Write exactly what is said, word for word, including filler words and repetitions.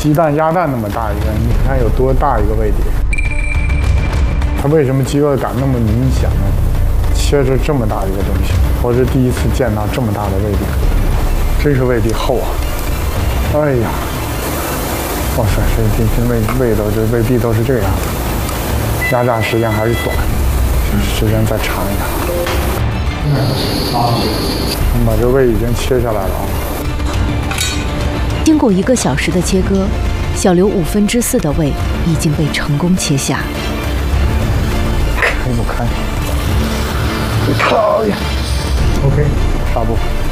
鸡蛋、鸭蛋那么大一个，你看有多大一个胃碟？它为什么饥饿感那么明显呢？切着这么大一个东西，我是第一次见到这么大的胃碟，真是胃壁厚啊！哎呀，哇塞，这这这胃胃都这胃壁都是这个样子，压榨时间还是短，时间再长一点。我们把这胃已经切下来了啊。 经过一个小时的切割，小刘五分之四的胃已经被成功切下。 开不开？靠呀 ！OK，纱布。